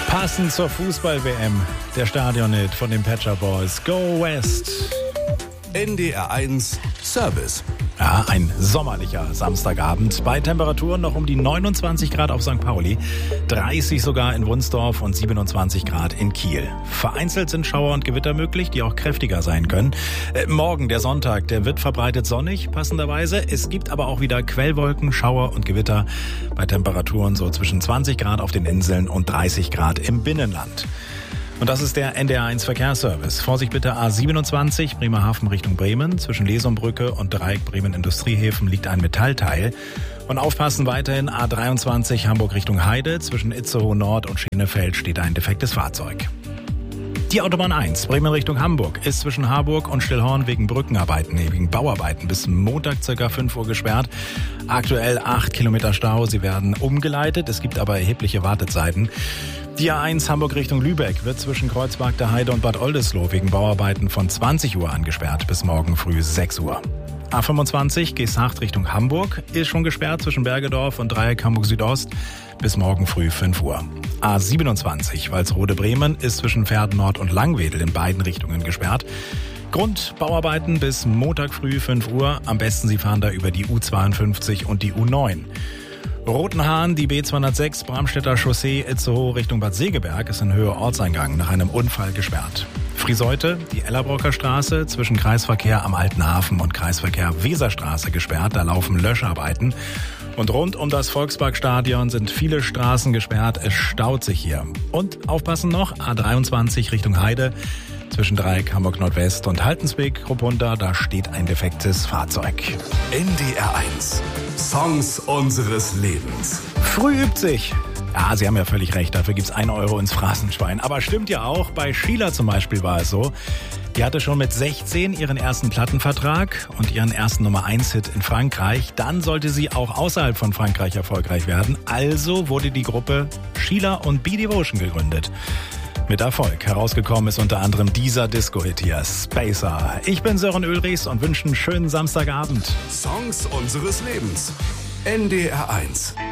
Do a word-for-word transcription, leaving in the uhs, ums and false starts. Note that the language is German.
Passend zur Fußball-W M, der Stadion-Hit von den Pet Shop Boys, Go West. N D R eins Service. Ja, ein sommerlicher Samstagabend bei Temperaturen noch um die neunundzwanzig Grad auf Sankt Pauli, dreißig sogar in Wunsdorf und siebenundzwanzig Grad in Kiel. Vereinzelt sind Schauer und Gewitter möglich, die auch kräftiger sein können. Äh, morgen, der Sonntag, der wird verbreitet sonnig, passenderweise. Es gibt aber auch wieder Quellwolken, Schauer und Gewitter bei Temperaturen so zwischen zwanzig Grad auf den Inseln und dreißig Grad im Binnenland. Und das ist der N D R eins Verkehrsservice. Vorsicht bitte A siebenundzwanzig, Bremerhaven Richtung Bremen. Zwischen Lesumbrücke und Dreieck Bremen Industriehäfen liegt ein Metallteil. Und aufpassen weiterhin A dreiundzwanzig Hamburg Richtung Heide. Zwischen Itzehoe Nord und Schenefeld steht ein defektes Fahrzeug. Die Autobahn eins, Bremen Richtung Hamburg, ist zwischen Harburg und Stillhorn wegen Brückenarbeiten, wegen Bauarbeiten bis Montag ca. fünf Uhr gesperrt. Aktuell acht Kilometer Stau, sie werden umgeleitet, es gibt aber erhebliche Wartezeiten. Die A eins Hamburg Richtung Lübeck wird zwischen Kreuzberg der Heide und Bad Oldesloe wegen Bauarbeiten von zwanzig Uhr angesperrt bis morgen früh sechs Uhr. A fünfundzwanzig Geesthacht Richtung Hamburg ist schon gesperrt zwischen Bergedorf und Dreieck Hamburg Südost bis morgen früh fünf Uhr. A siebenundzwanzig Walsrode Bremen ist zwischen Verden Nord und Langwedel in beiden Richtungen gesperrt. Grund Bauarbeiten bis Montag früh fünf Uhr. Am besten Sie fahren da über die U zweiundfünfzig und die U neun. Rotenhahn, die B zweihundertsechs, Bramstädter Chaussee, Itzehoe Richtung Bad Segeberg ist in Höhe Ortseingang nach einem Unfall gesperrt. Friseute, die Ellerbrocker Straße, zwischen Kreisverkehr am Alten Hafen und Kreisverkehr Weserstraße gesperrt, da laufen Löscharbeiten. Und rund um das Volksparkstadion sind viele Straßen gesperrt, es staut sich hier. Und aufpassen noch, A dreiundzwanzig Richtung Heide, zwischen Dreieck Hamburg Nordwest und Haltensbeek, Rupunter, da steht ein defektes Fahrzeug. N D R eins. Songs unseres Lebens. Früh übt sich. Ja, Sie haben ja völlig recht, dafür gibt's ein Euro ins Phrasenschwein. Aber stimmt ja auch, bei Sheila zum Beispiel war es so. Die hatte schon mit sechzehn ihren ersten Plattenvertrag und ihren ersten Nummer eins Hit in Frankreich. Dann sollte sie auch außerhalb von Frankreich erfolgreich werden. Also wurde die Gruppe Sheila und Be Devotion gegründet. Mit Erfolg. Herausgekommen ist unter anderem dieser Disco-Hit hier, Spacer. Ich bin Sören Ulrichs und wünsche einen schönen Samstagabend. Songs unseres Lebens. N D R eins.